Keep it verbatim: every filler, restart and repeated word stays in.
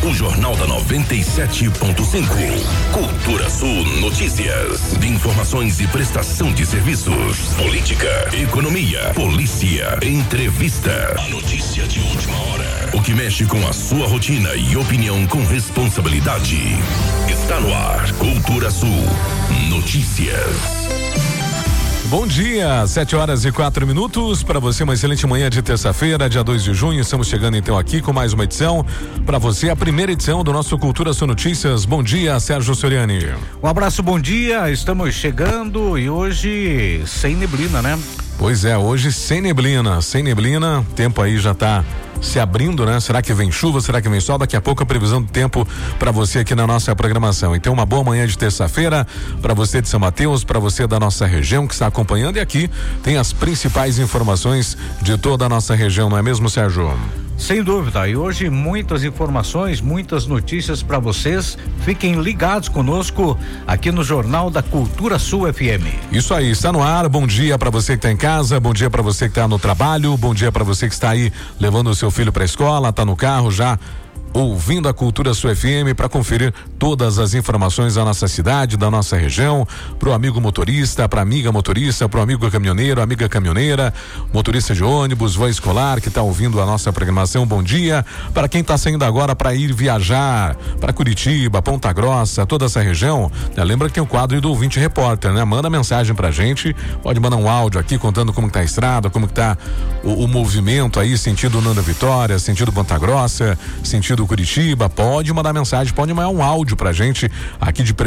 O Jornal da noventa e sete ponto cinco. Cultura Sul Notícias. De informações e prestação de serviços. Política, economia, polícia, entrevista. A notícia de última hora. O que mexe com a sua rotina e opinião com responsabilidade. Está no ar. Cultura Sul Notícias. Bom dia, sete horas e quatro minutos. Para você, uma excelente manhã de terça-feira, dia dois de junho. Estamos chegando então aqui com mais uma edição. Para você, a primeira edição do nosso Cultura Sul Notícias. Bom dia, Sérgio Soriani. Um abraço, bom dia. Estamos chegando e hoje sem neblina, né? Pois é, hoje sem neblina, sem neblina. Tempo aí já tá se abrindo, né? Será que vem chuva? Será que vem sol? Daqui a pouco a previsão do tempo para você aqui na nossa programação. Então, uma boa manhã de terça-feira para você de São Mateus, para você da nossa região que está acompanhando, e aqui tem as principais informações de toda a nossa região, não é mesmo, Sérgio? Sem dúvida, e hoje muitas informações, muitas notícias para vocês. Fiquem ligados conosco aqui no Jornal da Cultura Sul F M. Isso aí, está no ar. Bom dia para você que está em casa, bom dia para você que está no trabalho, bom dia para você que está aí levando o seu filho para a escola, está no carro já ouvindo a Cultura Sul F M para conferir todas as informações da nossa cidade, da nossa região, pro amigo motorista, pra amiga motorista, pro amigo caminhoneiro, amiga caminhoneira, motorista de ônibus, van escolar que tá ouvindo a nossa programação. Bom dia para quem tá saindo agora para ir viajar para Curitiba, Ponta Grossa, toda essa região, né? Lembra que tem o quadro do ouvinte repórter, né? Manda mensagem pra gente, pode mandar um áudio aqui contando como que tá a estrada, como que tá o, o movimento aí, sentido Nanda Vitória, sentido Ponta Grossa, sentido Curitiba. Pode mandar mensagem, pode mandar um áudio pra gente aqui de